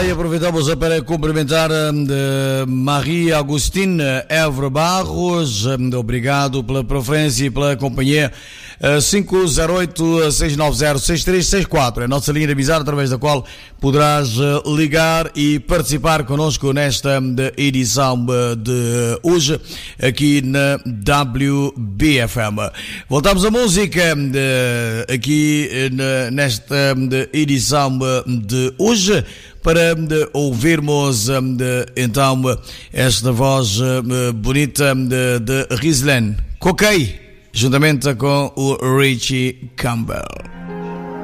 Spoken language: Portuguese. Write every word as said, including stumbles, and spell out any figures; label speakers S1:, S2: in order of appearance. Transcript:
S1: Ora, e aproveitamos para cumprimentar uh, Maria Agostina Évora Barros. Uh, obrigado pela preferência e pela companhia. Uh, cinco zero oito, seis nove zero, seis três seis quatro é a nossa linha de avisar através da qual poderás uh, ligar e participar connosco nesta uh, edição uh, de hoje aqui na W B F M. Voltamos à música uh, aqui uh, nesta uh, edição uh, de hoje para de, ouvirmos de, então esta voz uh, bonita de, de Rizlen Coquei, juntamente com o Richie Campbell.